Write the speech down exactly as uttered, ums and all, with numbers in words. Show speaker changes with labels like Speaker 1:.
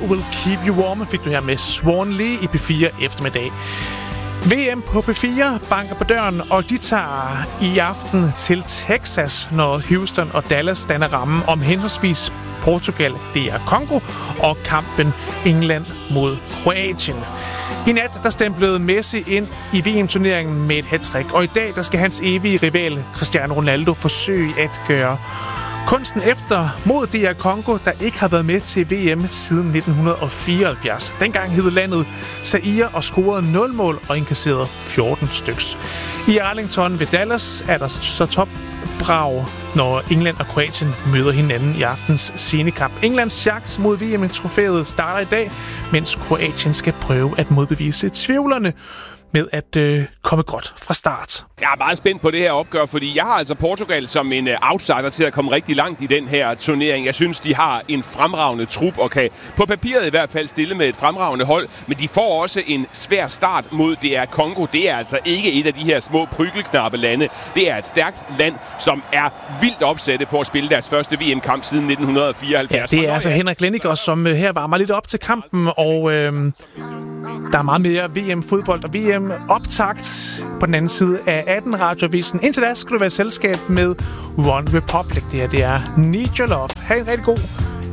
Speaker 1: Will Keep You Warm fik du her med Swan Lee i P fire eftermiddag. V M på P fire banker på døren, og de tager i aften til Texas, når Houston og Dallas danner rammen om henholdsvis Portugal, D R Congo og kampen England mod Kroatien. I nat der stemplede Messi ind i V M-turneringen med et hattrick, og i dag der skal hans evige rival Cristiano Ronaldo forsøge at gøre kunsten efter mod D R Congo, der ikke har været med til V M siden nitten fireoghalvfjerds. Dengang hed landet Zaire og scorede nul mål og inkasserede fjorten styks. I Arlington ved Dallas er der så topbrag, når England og Kroatien møder hinanden i aftens scenekamp. Englands jagt mod V M-trofæet starter i dag, mens Kroatien skal prøve at modbevise tvivlerne med at øh, komme godt fra start.
Speaker 2: Jeg er meget spændt på det her opgør, fordi jeg har altså Portugal som en uh, outsider til at komme rigtig langt i den her turnering. Jeg synes, de har en fremragende trup og kan på papiret i hvert fald stille med et fremragende hold, men de får også en svær start mod D R Congo. Det er altså ikke et af de her små prygelknappe lande. Det er et stærkt land, som er vildt opsættet på at spille deres første V M-kamp siden nitten fireoghalvfjerds.
Speaker 1: Ja, det er altså Henrik Lenniker, som her varmer lidt op til kampen, og øh, der er meget mere V M-fodbold og V M-optakt på den anden side af atten Radioavisen. Indtil da skal du være i selskab med One Republic. Det her, det er Need Your Love. Ha' en rigtig god